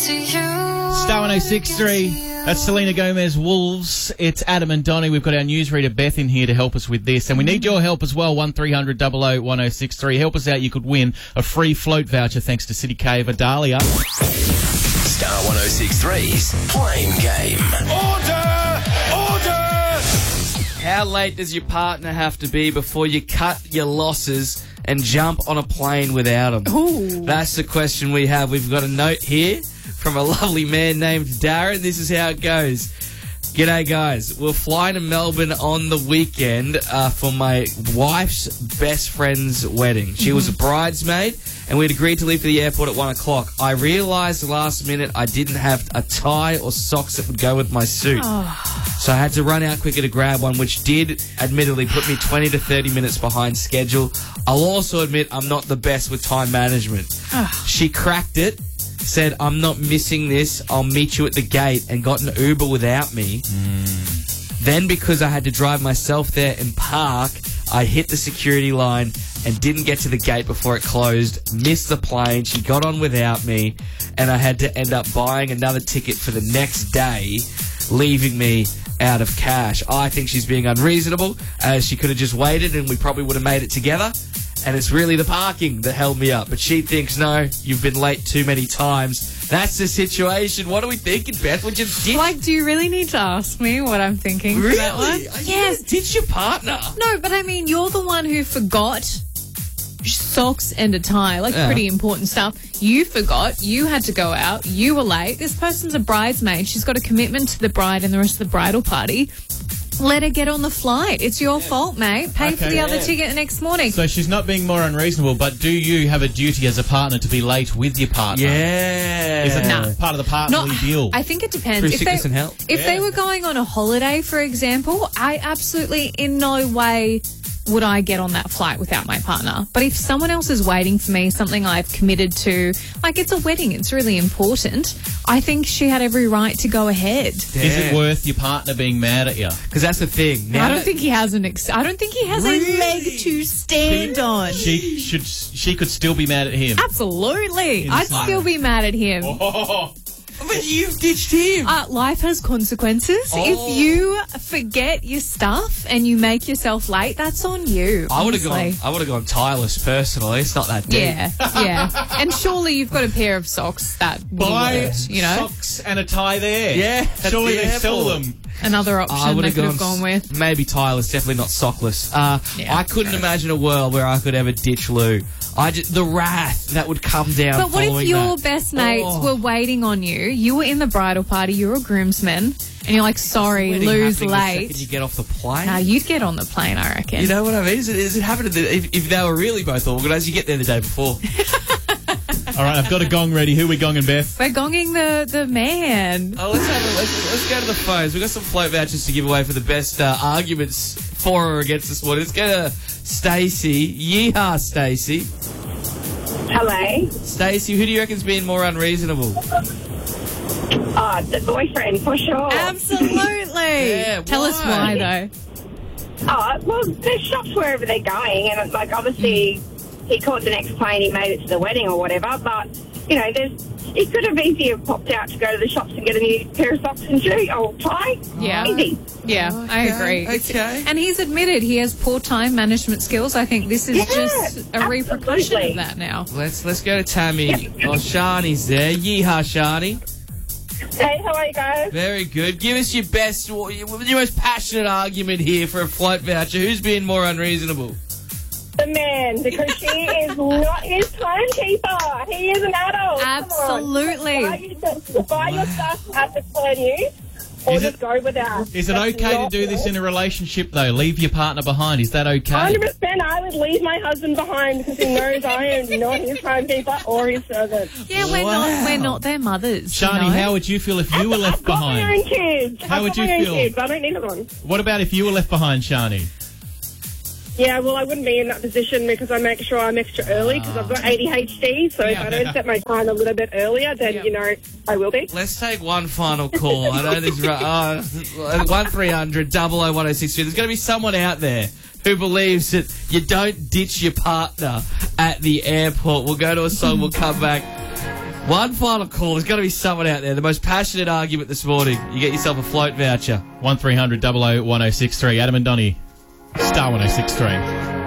Star 106.3. That's Selena Gomez, Wolves. It's Adam and Donnie. We've got our newsreader Beth in here to help us with this. And we need your help as well, 1300 00 1063. Help us out. You could win a free float voucher thanks to City Cave Adalia. Star 106.3's Blame Game. Order! How late does your partner have to be before you cut your losses and jump on a plane without them? Ooh. That's the question we have. We've got a note here from a lovely man named Darren. This is how it goes. G'day, guys. We're flying to Melbourne on the weekend for my wife's best friend's wedding. She was a bridesmaid, and we'd agreed to leave for the airport at 1 o'clock. I realised last minute I didn't have a tie or socks that would go with my suit. So I had to run out quicker to grab one, which did admittedly put me 20 to 30 minutes behind schedule. I'll also admit I'm not the best with time management. She cracked it, said, I'm not missing this, I'll meet you at the gate, and got an Uber without me. Then, because I had to drive myself there and park, I hit the security line and didn't get to the gate before it closed, missed the plane, she got on without me, and I had to end up buying another ticket for the next day, leaving me out of cash. I think she's being unreasonable, as she could have just waited and we probably would have made it together. And it's really the parking that held me up. But she thinks, no, you've been late too many times. That's the situation. What are we thinking, Beth? We just ditch... Like, do you really need to ask me what I'm thinking for that one? Yes. Ditch your partner. No, but I mean, you're the one who forgot socks and a tie, like pretty important stuff. You forgot. You had to go out. You were late. This person's a bridesmaid. She's got a commitment to the bride and the rest of the bridal party. Let her get on the flight. It's your fault, mate. Pay for the other ticket the next morning. So she's not being more unreasonable, but do you have a duty as a partner to be late with your partner? Yeah. Is it part of the partnerly deal? I think it depends. Through sickness and health. If they were going on a holiday, for example, I absolutely in no way would I get on that flight without my partner. But if someone else is waiting for me, something I've committed to, like it's a wedding, it's really important, I think she had every right to go ahead. Is it worth your partner being mad at you? Because that's the thing. Now I don't think he has a leg to stand on. She could still be mad at him. Absolutely. I'd still be mad at him. But you've ditched him. Life has consequences. If you forget your stuff and you make yourself late, that's on you. I would have gone tireless personally. It's not that deep. Yeah. And surely you've got a pair of socks that Buy works, you know. socks and a tie there. Yeah. Surely they sell them. Another option they could have gone with. Maybe tireless, definitely not sockless. I couldn't imagine a world where I could ever ditch Lou. The wrath that would come down. But what if your that. best mates were waiting on you? You were in the bridal party, you're a groomsman, and you're like, sorry, Lou's late. Did you get off the plane? No, you'd get on the plane, I reckon. You know what I mean? Is it happening if they were really both organised? You get there the day before. All right, I've got a gong ready. Who are we gonging, Beth? We're gonging the man. Oh, let's go to the phones. We've got some float vouchers to give away for the best arguments for or against this morning. Let's go to Stacey. Yeehaw, Stacey. Hello. Stacey, who do you reckon's being more unreasonable? The boyfriend, for sure. Absolutely. Yeah, Tell us why, though. Well, there's shops wherever they're going, and like obviously he caught the next plane, he made it to the wedding or whatever, but, you know, he could have easier popped out to go to the shops and get a new pair of socks and shoes or tie. Yeah. Easy. Yeah, I agree. Okay. And he's admitted he has poor time management skills. I think this is just a repercussion of that now. Let's go to Tammy. Oh, Shani's there. Yeehaw, Shani. Hey, how are you guys? Very good. Give us your most passionate argument here for a float voucher. Who's being more unreasonable? The man, because she is not his timekeeper. He is an adult. Absolutely. Buy your stuff at the plan use, or just go without. Is it okay to do this in a relationship, though? Leave your partner behind. Is that okay? 100%. I would leave my husband behind because he knows I am not his timekeeper or his servant. Yeah, we're not their mothers. Shani, how would you feel if you were left I've got behind? my own kids. How would you feel? Kids. I don't need them. What about if you were left behind, Shani? Yeah, well, I wouldn't be in that position because I make sure I'm extra early because I've got ADHD. So if I don't set my time a little bit earlier, then, you know, I will be. Let's take one final call. I know this 1300 001063. There's going to be someone out there who believes that you don't ditch your partner at the airport. We'll go to a song. We'll come back. One final call. There's got to be someone out there. The most passionate argument this morning. You get yourself a float voucher. 1300 00 1063. Adam and Donny, Star 1063.